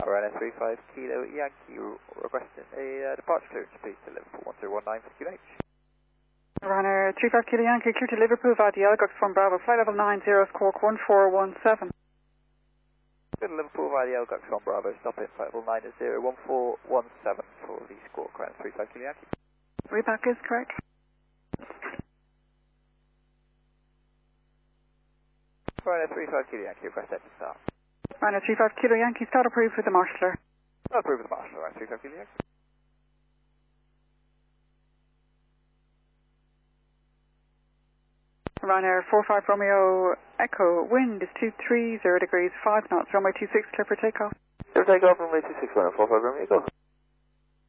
Ryanair 35 Kilo Yankee requesting a departure clearance, please, to Liverpool 1019 for QH. Ryanair 35 Kilo Yankee, clear to Liverpool via the Algox from Bravo, flight level 90, squawk 1417. Good Liverpool via the Algox from Bravo, stop in flight level 90 1417 for the squawk Ryanair 35 Kilo Yankee. Reback is correct. Ryanair 35 Kilo Yankee, request that to start. Ryanair 35 Kilo Yankee, start approved with the marshaller. Not approved with the marshal, Ryanair 35 Kilo Yankee. Ryanair 45 Romeo Echo, wind is 230 degrees, 5 knots, runway 26, clear for takeoff. Clear for takeoff, runway 26, Ryanair 45 Romeo Echo.